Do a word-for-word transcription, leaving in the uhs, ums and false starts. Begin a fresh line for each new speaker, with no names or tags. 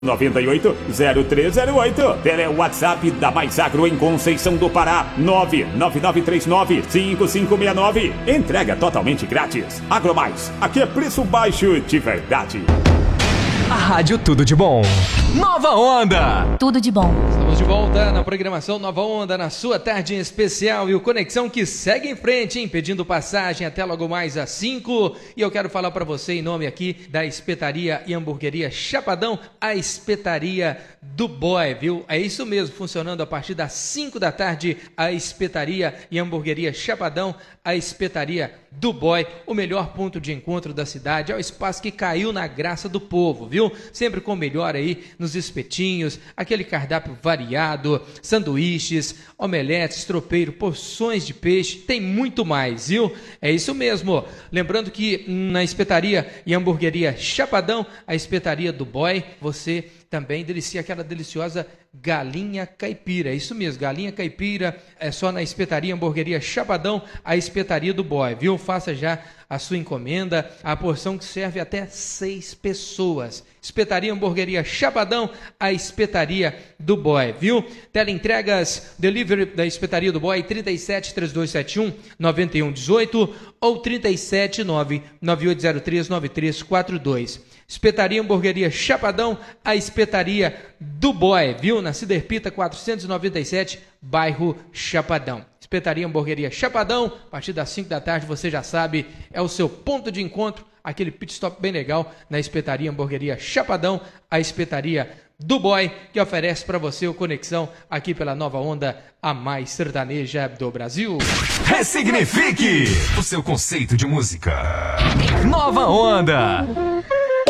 noventa e oito, zero três zero oito. Tele WhatsApp da Mais Agro em Conceição do Pará. nove nove nove três nove cinco cinco seis nove. Entrega totalmente grátis. AgroMais, aqui é preço baixo de verdade.
A Rádio Tudo de Bom. Nova Onda.
Tudo de bom.
Estamos de volta na programação Nova Onda, na sua tarde em especial. E o Conexão que segue em frente, hein? Pedindo passagem até logo mais às cinco. E eu quero falar para você em nome aqui da Espetaria e Hamburgueria Chapadão, a Espetaria do Boy, viu? É isso mesmo, funcionando a partir das cinco da tarde, a Espetaria e Hamburgueria Chapadão, a Espetaria do Boy, o melhor ponto de encontro da cidade. É o espaço que caiu na graça do povo, viu? Sempre com melhor aí nos espetinhos, aquele cardápio variado, sanduíches, omeletes, tropeiro, porções de peixe, tem muito mais, viu? É isso mesmo. Lembrando que na Espetaria e Hamburgueria Chapadão, a Espetaria do Boy, você também delicia aquela deliciosa galinha caipira. É isso mesmo, galinha caipira é só na Espetaria Hamburgueria Chapadão, a Espetaria do Boy, viu? Faça já a sua encomenda, a porção que serve até seis pessoas. Espetaria Hamburgueria Chapadão, a Espetaria do Boy, viu? Teleentregas, delivery da Espetaria do Boy, trinta e sete, trinta e dois setenta e um, noventa e um dezoito ou trinta e sete, nove nove oito zero três, nove três quatro dois. Espetaria Hamburgueria Chapadão, a Espetaria do Boy, viu? Na Ciderpita quatrocentos e noventa e sete, bairro Chapadão. Espetaria Hamburgueria Chapadão, a partir das cinco da tarde, você já sabe, é o seu ponto de encontro, aquele pit stop bem legal na Espetaria Hamburgueria Chapadão, a Espetaria do Boy, que oferece para você o Conexão aqui pela Nova Onda, a mais sertaneja do Brasil.
Ressignifique o seu conceito de música. Nova Onda.